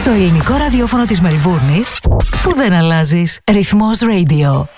Το ελληνικό ραδιόφωνο της Μελβούρνης που δεν αλλάζεις. Ρυθμός Radio.